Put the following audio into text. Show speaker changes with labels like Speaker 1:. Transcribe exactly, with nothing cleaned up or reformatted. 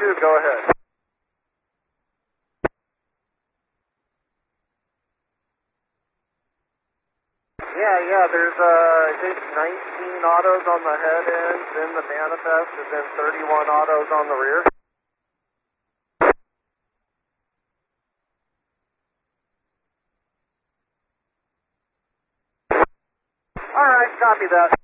Speaker 1: two, go ahead. Yeah, yeah, there's, uh, I think nineteen autos on the head ends in the manifest, and then thirty-one autos on the rear. All right, copy that.